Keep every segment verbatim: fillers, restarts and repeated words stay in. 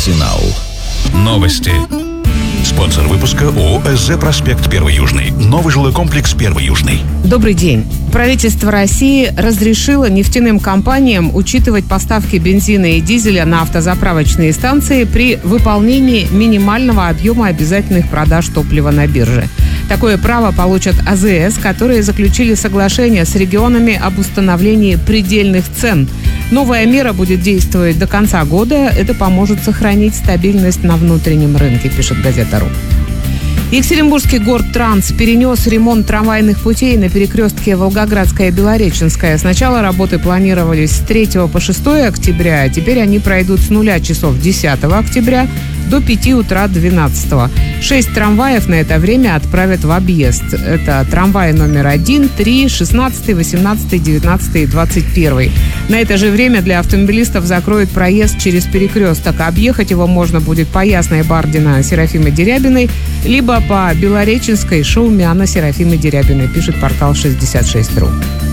Арсенал. Новости. Спонсор выпуска ООО «СЗ Проспект Первый Южный». Новый жилой комплекс Первый Южный. Добрый день. Правительство России разрешило нефтяным компаниям учитывать поставки бензина и дизеля на автозаправочные станции при выполнении минимального объема обязательных продаж топлива на бирже. Такое право получат АЗС, которые заключили соглашение с регионами об установлении предельных цен. Новая мера будет действовать до конца года. Это поможет сохранить стабильность на внутреннем рынке, пишет газета «Ру». Екатеринбургский Гортранс перенес ремонт трамвайных путей на перекрестке Волгоградская-Белореченская. Сначала работы планировались с третьего по шестое октября, а теперь они пройдут с нуля часов десятого октября до пяти утра двенадцатого. Шесть трамваев на это время отправят в объезд. Это трамваи номер один, три, шестнадцатый, восемнадцатый, девятнадцатый и двадцать первый. На это же время для автомобилистов закроют проезд через перекресток. Объехать его можно будет по Ясной Бардина Серафимы Дерябиной, либо по Белореченской Шаумяна Серафимы Дерябиной, пишет портал шестьдесят шесть точка ру.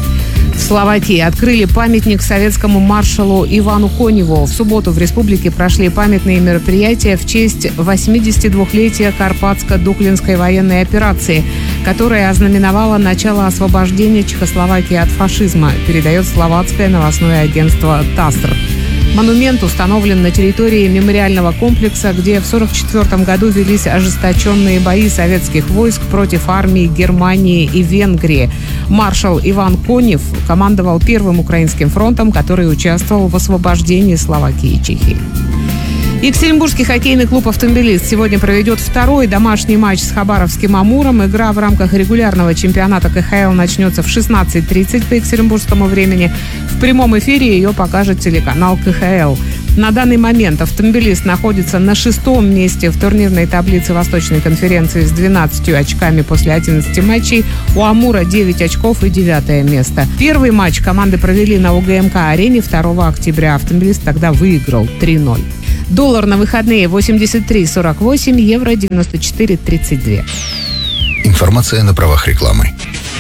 В Словакии открыли памятник советскому маршалу Ивану Коневу. В субботу в республике прошли памятные мероприятия в честь восьмидесятидвухлетия Карпатско-Дуклинской военной операции, которая ознаменовала начало освобождения Чехословакии от фашизма, передает словацкое новостное агентство ТАССР. Монумент установлен на территории мемориального комплекса, где в сорок четвёртом году велись ожесточенные бои советских войск против армии Германии и Венгрии. Маршал Иван Конев командовал Первым украинским фронтом, который участвовал в освобождении Словакии и Чехии. Екатеринбургский хоккейный клуб «Автомобилист» сегодня проведет второй домашний матч с хабаровским «Амуром». Игра в рамках регулярного чемпионата ка ха эл начнется в шестнадцать тридцать по екатеринбургскому времени. В прямом эфире ее покажет телеканал ка ха эл. На данный момент «Автомобилист» находится на шестом месте в турнирной таблице Восточной конференции с двенадцатью очками после одиннадцати матчей. У «Амура» девять очков и девятое место. Первый матч команды провели на УГМК-арене второго октября. «Автомобилист» тогда выиграл три ноль. Доллар на выходные восемьдесят три сорок восемь, евро девяносто четыре тридцать два. Информация на правах рекламы.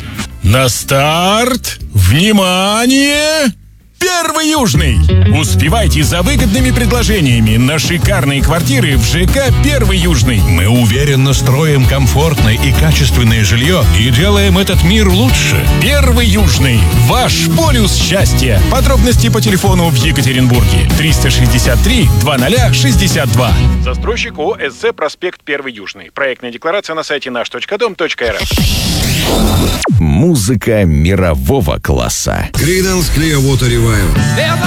На старт! Внимание! Первый Южный! Успевайте за выгодными предложениями на шикарные квартиры в ЖК Первый Южный. Мы уверенно строим комфортное и качественное жилье и делаем этот мир лучше. Первый Южный. Ваш полюс счастья. Подробности по телефону в Екатеринбурге. триста шестьдесят три двадцать шестьдесят два. Застройщик ООО «СЗ Проспект Первый Южный». Проектная декларация на сайте наш точка дом точка эр эф. Музыка мирового класса. Creedence Clearwater Revival.